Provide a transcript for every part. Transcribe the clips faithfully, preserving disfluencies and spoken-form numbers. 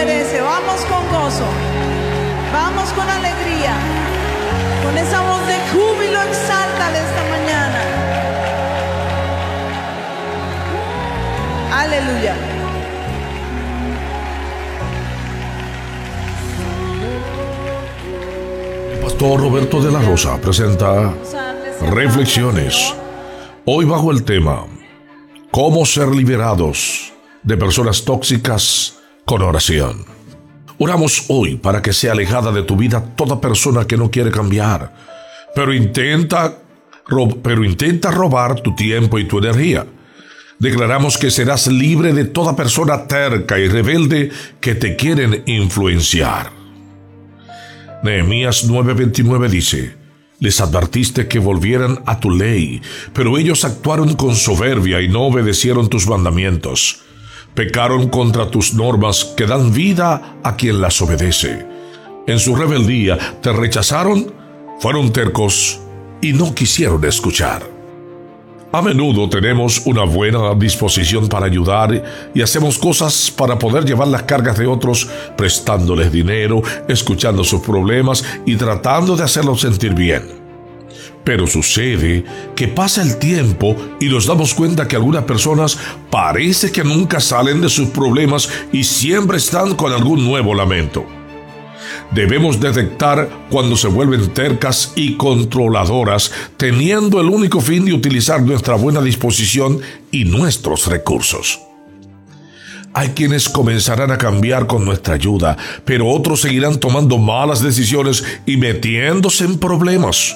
merece. Vamos con gozo, vamos con alegría, con esa voz de júbilo, exáltale esta mañana. Aleluya. El pastor Roberto de la Rosa presenta Reflexiones. Hoy bajo el tema ¿Cómo ser liberados de personas tóxicas con oración? Oramos hoy para que sea alejada de tu vida toda persona que no quiere cambiar, pero intenta, ro- pero intenta robar tu tiempo y tu energía. Declaramos que serás libre de toda persona terca y rebelde que te quieren influenciar. Nehemías nueve veintinueve dice: les advertiste que volvieran a tu ley, pero ellos actuaron con soberbia y no obedecieron tus mandamientos. Pecaron contra tus normas que dan vida a quien las obedece. En su rebeldía te rechazaron, fueron tercos y no quisieron escuchar. A menudo tenemos una buena disposición para ayudar y hacemos cosas para poder llevar las cargas de otros, prestándoles dinero, escuchando sus problemas y tratando de hacerlos sentir bien. Pero sucede que pasa el tiempo y nos damos cuenta que algunas personas parece que nunca salen de sus problemas y siempre están con algún nuevo lamento. Debemos detectar cuando se vuelven tercas y controladoras, teniendo el único fin de utilizar nuestra buena disposición y nuestros recursos. Hay quienes comenzarán a cambiar con nuestra ayuda, pero otros seguirán tomando malas decisiones y metiéndose en problemas.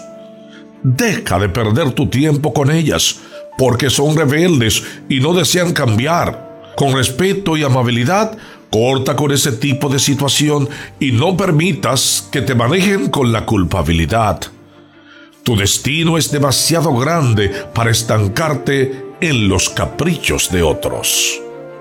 Deja de perder tu tiempo con ellas, porque son rebeldes y no desean cambiar. Con respeto y amabilidad, corta con ese tipo de situación y no permitas que te manejen con la culpabilidad. Tu destino es demasiado grande para estancarte en los caprichos de otros.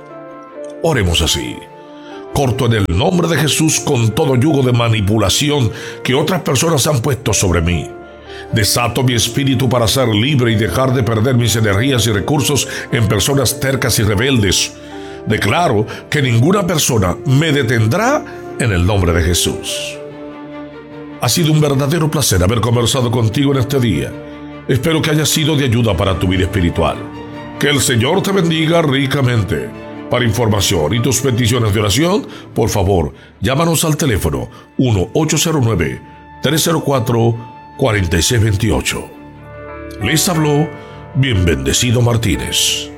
Oremos así. Corto en el nombre de Jesús con todo yugo de manipulación que otras personas han puesto sobre mí. Desato mi espíritu para ser libre y dejar de perder mis energías y recursos en personas tercas y rebeldes. Declaro que ninguna persona me detendrá en el nombre de Jesús. Ha sido un verdadero placer haber conversado contigo en este día. Espero que haya sido de ayuda para tu vida espiritual. Que el Señor te bendiga ricamente. Para información y tus peticiones de oración, por favor, llámanos al teléfono uno ocho cero nueve, tres cero cuatro, cuatro seis dos ocho. Les habló Bien Bendecido Martínez.